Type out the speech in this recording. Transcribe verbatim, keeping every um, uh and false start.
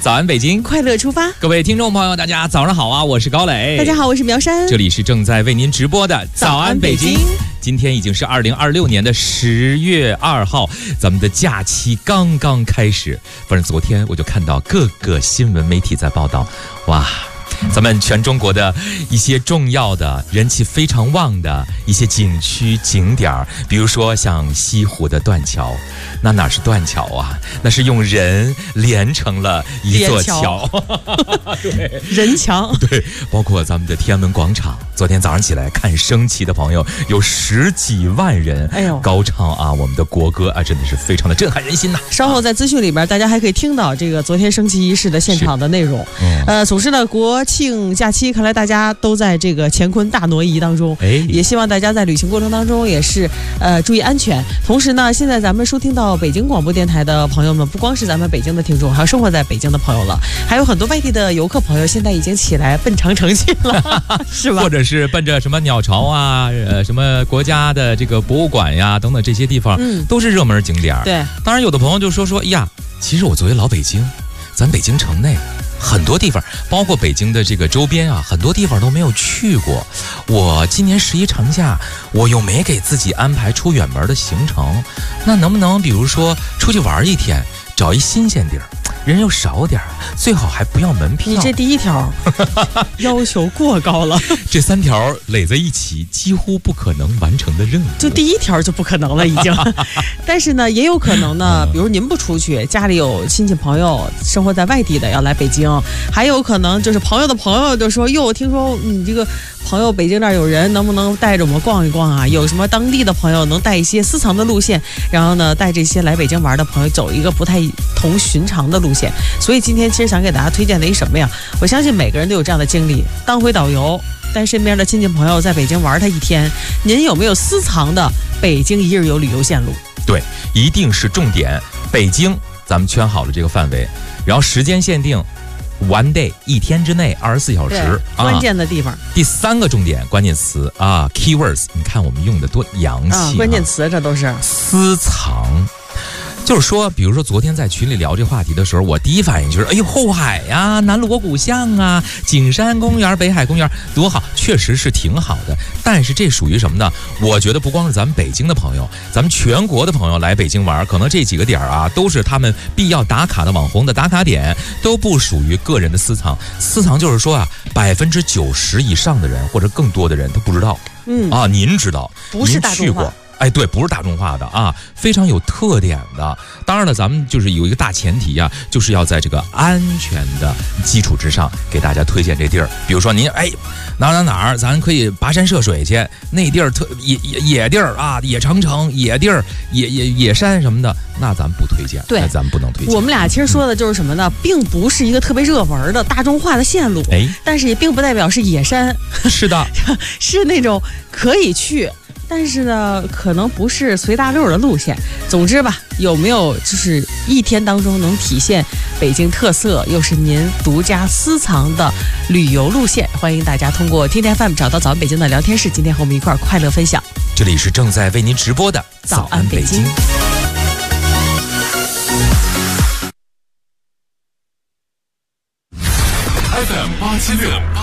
早安北京， 快乐出发。 各位听众朋友，大家早上好啊！我是高磊。 大家好，我是苗山。 这里是正在为您直播的早安北京。今天已经是二零二六年的十月二号，咱们的假期刚刚开始。反正昨天我就看到各个新闻媒体在报道，哇！咱们全中国的一些重要的、人气非常旺的一些景区景点，比如说像西湖的断桥，那哪是断桥啊？那是用人连成了一座桥，对， 人墙。 对，包括咱们的天安门广场，昨天早上起来看升旗的朋友有十几万人，哎呦，高唱啊我们的国歌啊，真的是非常的震撼人心呐。 稍后在资讯里边，大家还可以听到这个昨天升旗仪式的现场的内容。嗯、呃，总之呢，国庆假期，看来大家都在这个乾坤大挪移当中，哎，也希望大家在旅行过程当中也是呃注意安全。同时呢，现在咱们收听到北京广播电台的朋友们，不光是咱们北京的听众，还有生活在北京的朋友了，还有很多外地的游客朋友，现在已经起来奔长城去了，是吧？ 或者是奔着什么鸟巢啊，呃，什么国家的这个博物馆呀等等这些地方，嗯，都是热门景点。 对， 当然有的朋友就说说呀，其实我作为老北京，咱北京城内很多地方，包括北京的这个周边啊，很多地方都没有去过。我今年十一长假，我又没给自己安排出远门的行程，那能不能比如说出去玩一天，找一新鲜地儿，人又少点，最好还不要门票。 你这第一条要求过高了， 这三条垒在一起，几乎不可能完成的任务。 就第一条就不可能了，已经。但是呢，也有可能呢，比如您不出去，家里有亲戚朋友生活在外地的要来北京，还有可能就是朋友的朋友就说，哟，听说你这个朋友北京那儿有人，能不能带着我们逛一逛啊？有什么当地的朋友能带一些私藏的路线，然后呢，带这些来北京玩的朋友走一个不太同寻常的路线。所以今天其实想给大家推荐的一什么呀？我相信每个人都有这样的经历，当回导游，带身边的亲戚朋友在北京玩他一天，您有没有私藏的北京一日游旅游线路？ 对，一定是重点。北京咱们圈好了这个范围，然后时间限定one day 一天之内二十四小时， 啊、关键的地方。 第三个重点关键词啊 keywords， 你看我们用的多洋气、啊啊、 关键词这都是私藏。就是说，比如说昨天在群里聊这话题的时候，我第一反应就是，哎呦，后海呀、南锣鼓巷啊，景山公园、北海公园多好，确实是挺好的。但是这属于什么呢？我觉得不光是咱们北京的朋友，咱们全国的朋友来北京玩，可能这几个点啊，都是他们必要打卡的网红的打卡点，都不属于个人的私藏。私藏就是说啊，百分之九十以上的人或者更多的人都不知道。嗯啊，您知道， 不是大众化。 哎，对，不是大众化的啊，非常有特点的。当然了，咱们就是有一个大前提啊，就是要在这个安全的基础之上给大家推荐这地儿。比如说您哎哪哪哪儿，咱可以跋山涉水去，那地儿特野野野地儿啊，野长城、野地儿、野野野山什么的，那咱们不推荐。 对， 那咱们不能推荐。 我们俩其实说的就是什么呢？嗯、并不是一个特别热门的大众化的线路，哎，但是也并不代表是野山。 是的， 是那种可以去。但是呢，可能不是随大溜的路线。总之吧，有没有就是一天当中能体现北京特色，又是您独家私藏的旅游路线？欢迎大家通过天天 F M 找到早安北京的聊天室，今天和我们一块儿快乐分享。 这里是正在为您直播的早安北京。 F M 八七六。